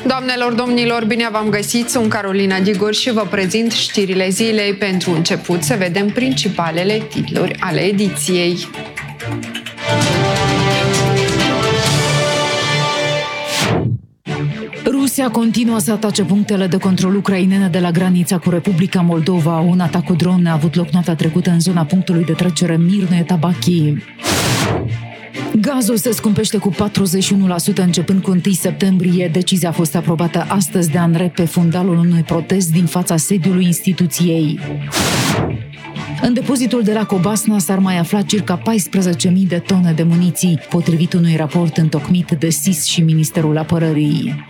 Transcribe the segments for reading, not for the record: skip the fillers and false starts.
Doamnelor, domnilor, bine v-am găsit, sunt Carolina Digor și vă prezint știrile zilei. Pentru început să vedem principalele titluri ale ediției. Rusia continuă să atace punctele de control ucrainene de la granița cu Republica Moldova. Un atac cu drone a avut loc noaptea trecută în zona punctului de trecere Mirnoe-Tabachi. Gazul se scumpește cu 41% începând cu 1 septembrie. Decizia a fost aprobată astăzi de ANRE pe fundalul unui protest din fața sediului instituției. În depozitul de la Cobasna s-ar mai afla circa 14.000 de tone de muniții, potrivit unui raport întocmit de SIS și Ministerul Apărării.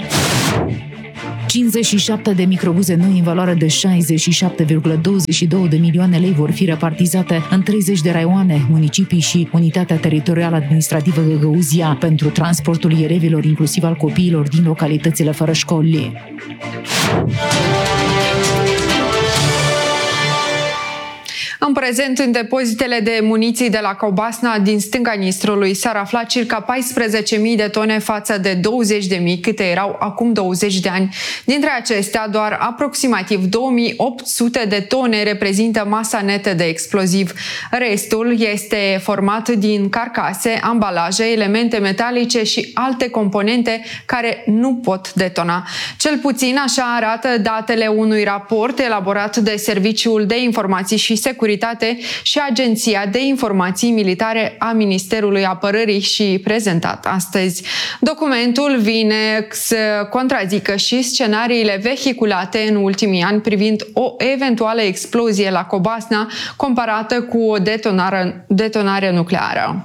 57 de microbuze noi în valoare de 67,22 de milioane lei vor fi repartizate în 30 de raioane, municipii și Unitatea Teritorială Administrativă Găgăuzia pentru transportul elevilor, inclusiv al copiilor din localitățile fără școli. În prezent, în depozitele de muniții de la Cobasna din stânga Nistrului s-ar afla circa 14.000 de tone față de 20.000 câte erau acum 20 de ani. Dintre acestea, doar aproximativ 2.800 de tone reprezintă masa netă de exploziv. Restul este format din carcase, ambalaje, elemente metalice și alte componente care nu pot detona. Cel puțin așa arată datele unui raport elaborat de Serviciul de Informații și Securitate și Agenția de Informații Militare a Ministerului Apărării și prezentat astăzi. Documentul vine să contrazică și scenariile vehiculate în ultimii ani privind o eventuală explozie la Cobasna comparată cu o detonare nucleară.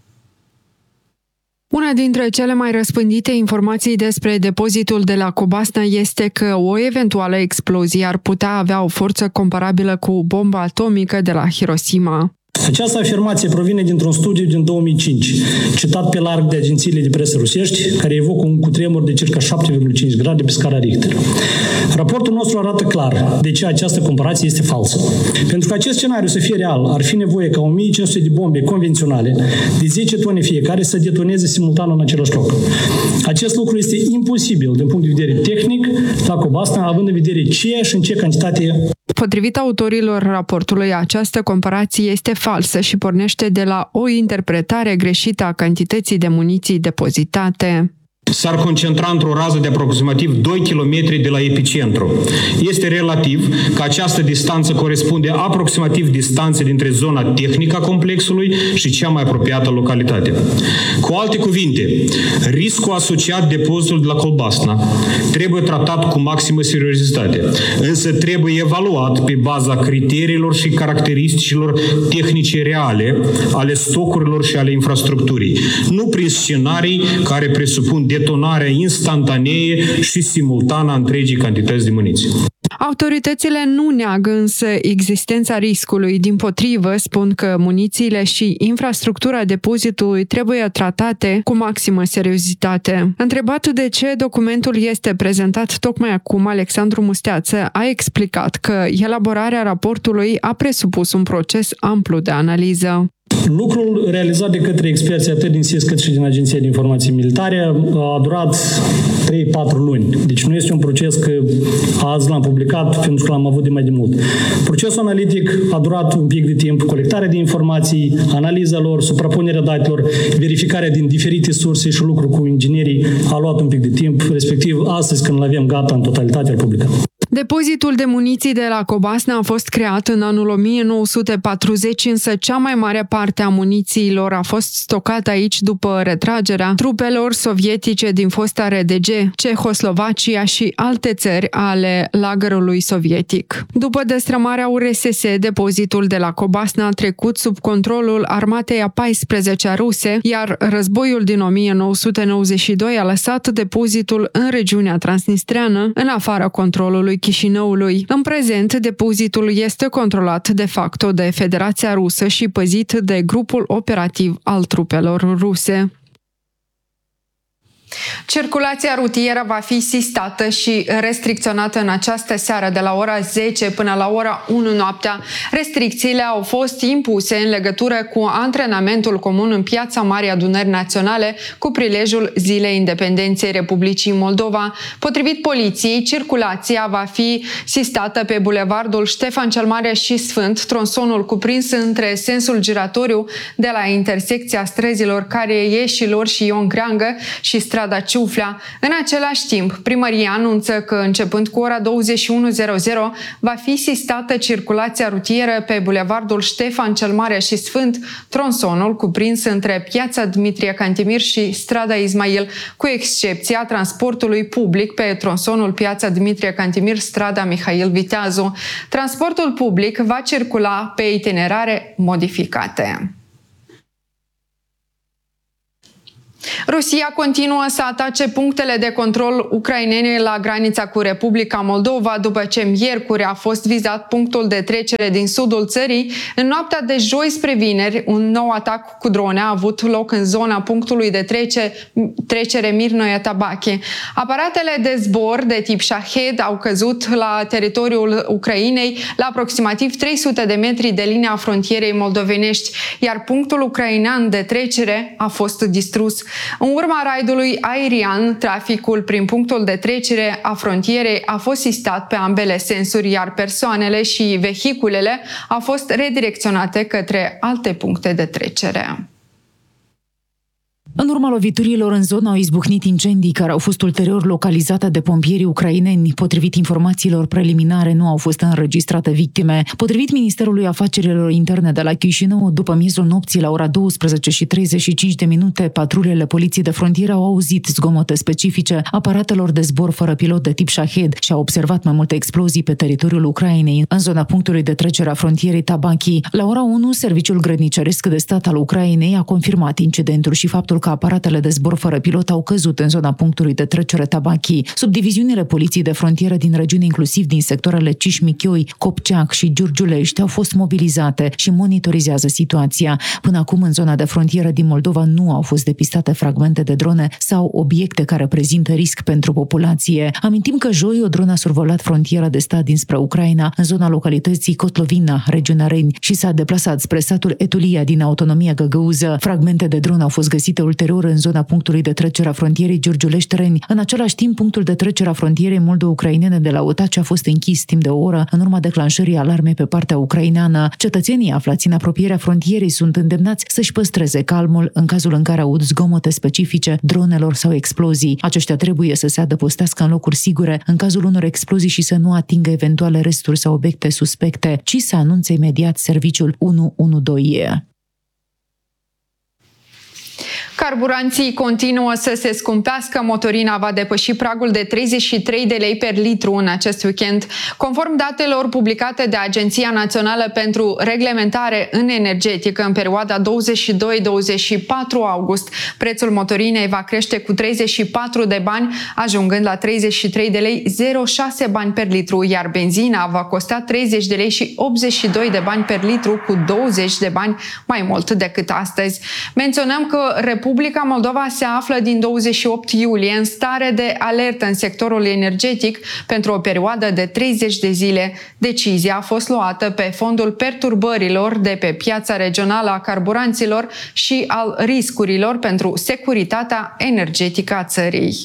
Una dintre cele mai răspândite informații despre depozitul de la Cobasna este că o eventuală explozie ar putea avea o forță comparabilă cu bomba atomică de la Hiroshima. Această afirmație provine dintr-un studiu din 2005, citat pe larg de agențiile de presă rusești, care evocă un cutremur de circa 7,5 grade pe scara Richter. Raportul nostru arată clar de ce această comparație este falsă. Pentru că acest scenariu să fie real, ar fi nevoie ca 1500 de bombe convenționale de 10 tone fiecare să detoneze simultan în același loc. Acest lucru este imposibil din punct de vedere tehnic la Cobasna, având în vedere ce și în ce cantitate. Potrivit autorilor raportului, această comparație este falsă și pornește de la o interpretare greșită a cantității de muniții depozitate. S-ar concentra într-o rază de aproximativ 2 km de la epicentru. Este relativ că această distanță corespunde aproximativ distanței dintre zona tehnică a complexului și cea mai apropiată localitate. Cu alte cuvinte, riscul asociat depozitului de la Cobasna trebuie tratat cu maximă seriozitate, însă trebuie evaluat pe baza criteriilor și caracteristicilor tehnice reale ale stocurilor și ale infrastructurii, nu prin scenarii care presupun detonarea instantanee și simultană a întregii cantități de muniție. Autoritățile nu neagă însă existența riscului. Dimpotrivă, spun că munițiile și infrastructura depozitului trebuie tratate cu maximă seriozitate. Întrebat de ce documentul este prezentat tocmai acum, Alexandru Musteață a explicat că elaborarea raportului a presupus un proces amplu de analiză. Lucrul realizat de către experți atât din SIS cât și din Agenția de Informații Militare a durat 3-4 luni. Deci nu este un proces că azi l-am publicat pentru că l-am avut de mai de mult. Procesul analitic a durat un pic de timp, colectarea de informații, analiza lor, suprapunerea datelor, verificarea din diferite surse și lucru cu inginerii a luat un pic de timp, respectiv astăzi când l-avem gata în totalitate al publicat. Depozitul de muniții de la Cobasna a fost creat în anul 1940, însă cea mai mare parte a munițiilor a fost stocată aici după retragerea trupelor sovietice din fosta RDG, Cehoslovacia și alte țări ale lagărului sovietic. După destrămarea URSS, depozitul de la Cobasna a trecut sub controlul armatei a 14-a ruse, iar războiul din 1992 a lăsat depozitul în regiunea transnistreană, în afara controlului Chișinăului. În prezent, depozitul este controlat de facto de Federația Rusă și păzit de grupul operativ al trupelor ruse. Circulația rutieră va fi sistată și restricționată în această seară de la ora 10 până la ora 1 noaptea. Restricțiile au fost impuse în legătură cu antrenamentul comun în Piața Marii Adunări Naționale cu prilejul Zilei Independenței Republicii Moldova. Potrivit poliției, circulația va fi sistată pe bulevardul Ștefan cel Mare și Sfânt, tronsonul cuprins între sensul giratoriu de la intersecția străzilor Carieșilor și Ion Creangă și strada Ciuflea. În același timp, primăria anunță că începând cu ora 21:00 va fi sistată circulația rutieră pe bulevardul Ștefan cel Mare și Sfânt, tronsonul cuprins între Piața Dmitrie Cantemir și strada Ismail, cu excepția transportului public pe tronsonul Piața Dmitrie Cantemir, strada Mihail Viteazu. Transportul public va circula pe itinerare modificate. Rusia continuă să atace punctele de control ucrainene la granița cu Republica Moldova după ce miercuri a fost vizat punctul de trecere din sudul țării. În noaptea de joi spre vineri, un nou atac cu drone a avut loc în zona punctului de trecere Mirnoe-Tabachi. Aparatele de zbor de tip Shahed au căzut la teritoriul Ucrainei la aproximativ 300 de metri de linia frontierei moldovenești, iar punctul ucrainean de trecere a fost distrus. În urma raidului aerian, traficul prin punctul de trecere a frontierei a fost sistat pe ambele sensuri, iar persoanele și vehiculele au fost redirecționate către alte puncte de trecere. În urma loviturilor în zonă au izbucnit incendii care au fost ulterior localizate de pompierii ucraineni. Potrivit informațiilor preliminare, nu au fost înregistrate victime. Potrivit Ministerului Afacerilor Interne de la Chișinău, după miezul nopții la ora 12:35, patrulele poliției de frontieră au auzit zgomote specifice aparatelor de zbor fără pilot de tip Shahed și au observat mai multe explozii pe teritoriul Ucrainei, în zona punctului de trecere a frontierei Tabachi. La ora 1, Serviciul Grădniceresc de Stat al Ucrainei a confirmat incidentul și faptul că aparatele de zbor fără pilot au căzut în zona punctului de trecere Tabachi. Subdiviziunile poliției de frontieră din regiune, inclusiv din sectoarele Cișmichioi, Copceac și Giurgiulești, au fost mobilizate și monitorizează situația. Până acum, în zona de frontieră din Moldova nu au fost depistate fragmente de drone sau obiecte care prezintă risc pentru populație. Amintim că joi o dronă a survolat frontiera de stat dinspre Ucraina, în zona localității Kotlovina, regiunea Reni, și s-a deplasat spre satul Etulia din autonomia Găgăuză. Fragmente de dron au fost găsite ulterior în zona punctului de trecere a frontierei Giurgiulești-Reni. În același timp, punctul de trecere a frontierei moldo-ucrainene de la Otaci a fost închis timp de o oră în urma declanșării alarmei pe partea ucraineană. Cetățenii aflați în apropierea frontierei sunt îndemnați să-și păstreze calmul în cazul în care aud zgomote specifice dronelor sau explozii. Aceștia trebuie să se adăpostească în locuri sigure în cazul unor explozii și să nu atingă eventuale resturi sau obiecte suspecte, ci să anunțe imediat serviciul 112. Carburanții continuă să se scumpească. Motorina va depăși pragul de 33 de lei per litru în acest weekend. Conform datelor publicate de Agenția Națională pentru Reglementare în Energetică, în perioada 22-24 august, prețul motorinei va crește cu 34 de bani, ajungând la 33 de lei 0,6 bani per litru, iar benzina va costa 30 de lei și 82 de bani per litru, cu 20 de bani mai mult decât astăzi. Menționăm că Republica Moldova se află din 28 iulie în stare de alertă în sectorul energetic pentru o perioadă de 30 de zile. Decizia a fost luată pe fondul perturbărilor de pe piața regională a carburanților și al riscurilor pentru securitatea energetică a țării.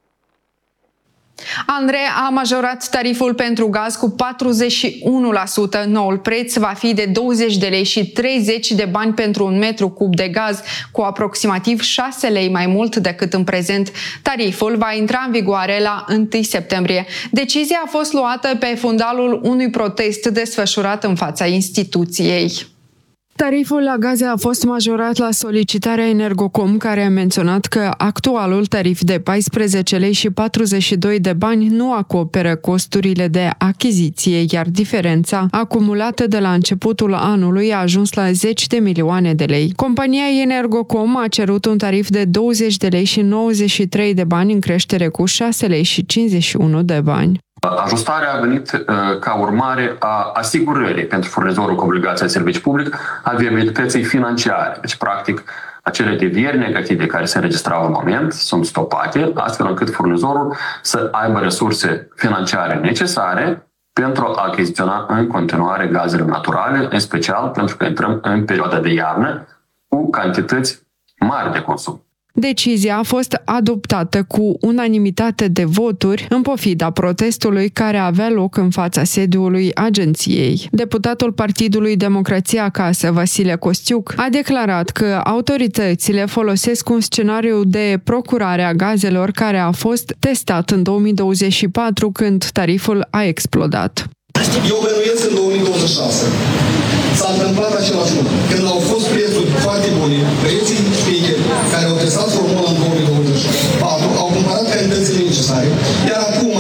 ANRE a majorat tariful pentru gaz cu 41%. Noul preț va fi de 20 de lei și 30 de bani pentru un metru cub de gaz, cu aproximativ 6 lei mai mult decât în prezent. Tariful va intra în vigoare la 1 septembrie. Decizia a fost luată pe fundalul unui protest desfășurat în fața instituției. Tariful la gaze a fost majorat la solicitarea Energocom, care a menționat că actualul tarif de 14 lei și 42 de bani nu acoperă costurile de achiziție, iar diferența acumulată de la începutul anului a ajuns la 10 de milioane de lei. Compania Energocom a cerut un tarif de 20 de lei și 93 de bani, în creștere cu 6 lei și 51 de bani. Ajustarea a venit ca urmare a asigurării pentru furnizorul cu obligația de serviciu public a viabilității financiare. Deci, practic, acele devieri negative care se înregistrau în moment sunt stopate, astfel încât furnizorul să aibă resurse financiare necesare pentru a achiziționa în continuare gazele naturale, în special pentru că intrăm în perioada de iarnă cu cantități mari de consum. Decizia a fost adoptată cu unanimitate de voturi în pofida protestului care avea loc în fața sediului agenției. Deputatul Partidului Democrația Acasă, Vasile Costiuc, a declarat că autoritățile folosesc un scenariu de procurare a gazelor care a fost testat în 2024 când tariful a explodat. Eu bănuiesc în 2026. S-a întâmplat același lucru. Când au fost prețuri foarte bune, preții speaker care au testat formula în 2024 au cumpărat cantitățile necesare, iar acum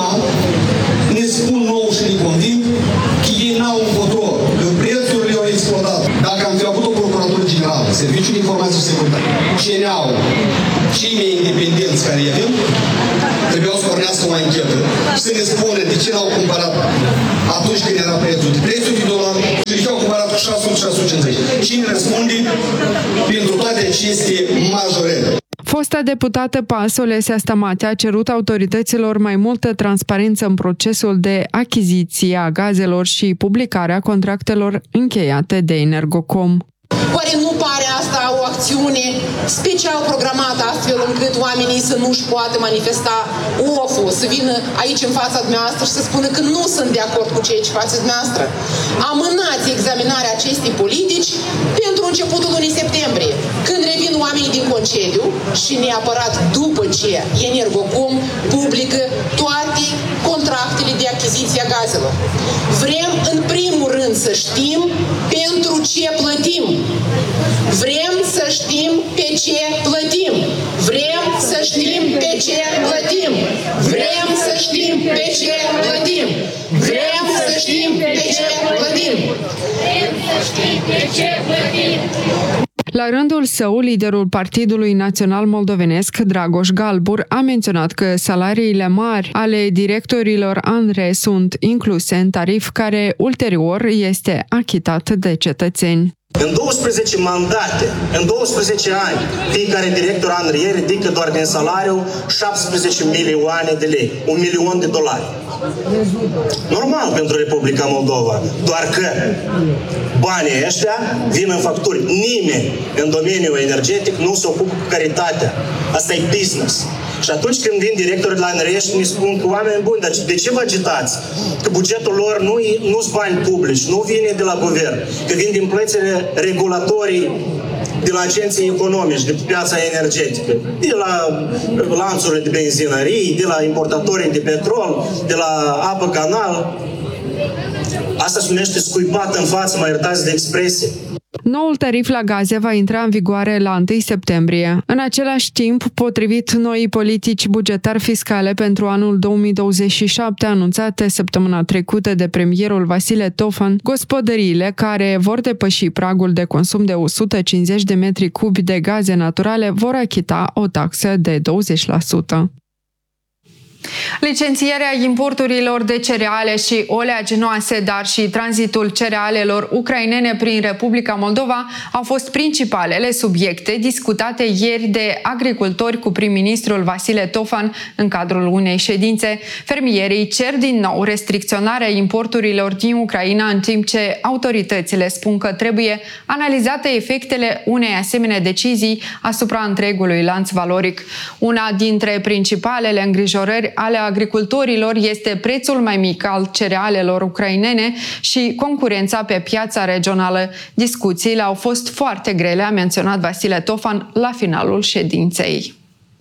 ne spun nouă și ne conving că ei n-au încotro, că prețurile au explodat. Dacă am fi avut o procuratură generală, Serviciul de Informații și Securitate, CNA-ul, cei mai independenți care i avem, trebuiau să pornească o anchetă și să ne spună de ce n-au cumpărat atunci când era prețul de dolari și de ce au cumpărat cu 600-650. Cine răspunde pentru toate aceste majorări? Fosta deputată PAS, Olesia Stamate, a cerut autorităților mai multă transparență în procesul de achiziție a gazelor și publicarea contractelor încheiate de Energocom. Oare nu pare asta o acțiune special programată astfel încât oamenii să nu-și poată manifesta oful, să vină aici în fața dumneavoastră și să spună că nu sunt de acord cu ceea ce faceți dumneavoastră? Amânați examinarea acestei politici pentru începutul lunii septembrie, când revin oamenii din concediu și neapărat după ce Energocom publică toate contractele de achiziție a gazelor. Vrem în primul rând să știm pentru ce plătim. Vrem să știm pe ce plătim. Vrem să știm pe ce plătim. Vrem să știm pe ce plătim. Vrem să știm pe ce plătim. Vrem să știm pe ce plătim. La rândul său, liderul Partidului Național Moldovenesc, Dragoș Galbur, a menționat că salariile mari ale directorilor ANRE sunt incluse în tarif care ulterior este achitat de cetățeni. În 12 mandate, în 12 ani, fiecare director ANRE ridică doar din salariu 17 milioane de lei, $1.000.000. Normal pentru Republica Moldova, doar că banii ăștia vin în facturi. Nimeni în domeniul energetic nu se ocupă cu caritatea. Asta e business. Și atunci când vin directorii la ANRE și ne spun că oameni buni, dar de ce vă agitați? Că bugetul lor nu sunt bani publici, nu vine de la guvern, că vin din plățile regulatorii de la agenții economici, de piața energetică, de la lanțurile de benzinării, de la importatorii de petrol, de la apă canal. Asta se numește scuipat în față, mă iertați de expresie. Noul tarif la gaze va intra în vigoare la 1 septembrie. În același timp, potrivit noii politici bugetar-fiscale pentru anul 2027 anunțate săptămâna trecută de premierul Vasile Tofan, gospodăriile care vor depăși pragul de consum de 150 de metri cubi de gaze naturale vor achita o taxă de 20%. Licențierea importurilor de cereale și oleaginoase, dar și tranzitul cerealelor ucrainene prin Republica Moldova au fost principalele subiecte discutate ieri de agricultori cu prim-ministrul Vasile Tofan în cadrul unei ședințe. Fermierii cer din nou restricționarea importurilor din Ucraina, în timp ce autoritățile spun că trebuie analizate efectele unei asemenea decizii asupra întregului lanț valoric. Una dintre principalele îngrijorări ale agricultorilor este prețul mai mic al cerealelor ucrainene și concurența pe piața regională. Discuțiile au fost foarte grele, a menționat Vasile Tofan la finalul ședinței.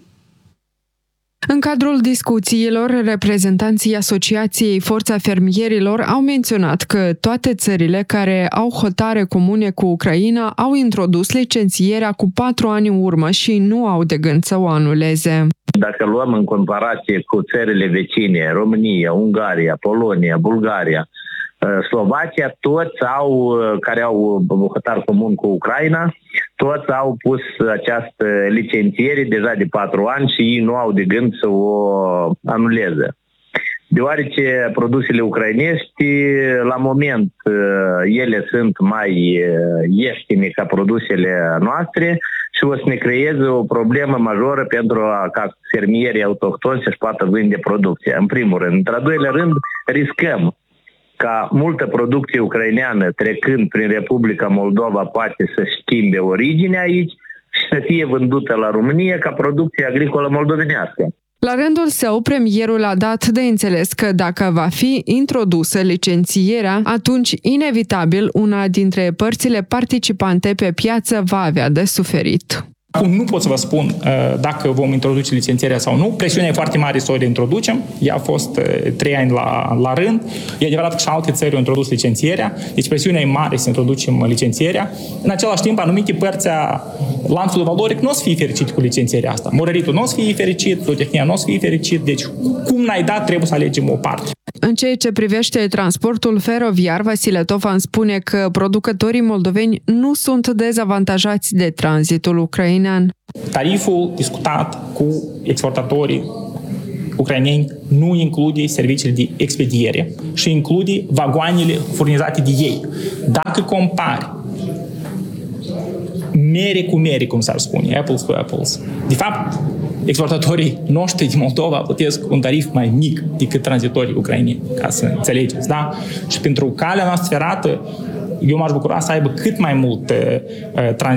În cadrul discuțiilor, reprezentanții Asociației Forța Fermierilor au menționat că toate țările care au hotare comune cu Ucraina au introdus licențierea cu 4 ani în urmă și nu au de gând să o anuleze. Dacă luăm în comparație cu țările vecine, România, Ungaria, Polonia, Bulgaria, Slovacia, toți care au hotar comun cu Ucraina, toți au pus această licențiere deja de 4 ani și ei nu au de gând să o anuleze. Deoarece produsele ucrainești, la moment, ele sunt mai ieftine ca produsele noastre și o să ne creeze o problemă majoră pentru ca fermierii autohtoni să-și poată vinde producția, în primul rând. Într-al doilea rând, riscăm ca multă producție ucraineană trecând prin Republica Moldova poate să schimbe originea aici și să fie vândută la România ca producție agricolă moldovenească. La rândul său, premierul a dat de înțeles că dacă va fi introdusă licențierea, atunci, inevitabil, una dintre părțile participante pe piață va avea de suferit. Acum nu pot să vă spun dacă vom introduce licențierea sau nu. Presiunea e foarte mare să o introducem. Ea a fost 3 ani la rând. E adevărat că și alte țări au introdus licențierea. Deci presiunea e mare să introducem licențierea. În același timp, anumite părți a lanțului valoric nu o să fie fericit cu licențierea asta. Morăritul nu o să fie fericit, zootehnia nu o să fie fericit. Deci, cum n-ai dat, trebuie să alegem o parte. În ceea ce privește transportul feroviar, Vasile Tofan spune că producătorii moldoveni nu sunt dezavantajați de tranzitul ucrainean. Tariful discutat cu exportatorii ucraineni nu include serviciile de expediere și include vagoanele furnizate de ei. Dacă compari mere cu mere, cum s-ar spune, apples cu apples, de fapt, exportatorii noștri din Moldova plătesc un tarif mai mic decât tranzitorii ucraineni, ca să înțelegeți, da? Și pentru calea noastră ferată, eu m-aș bucura să aibă cât mai mult tranzit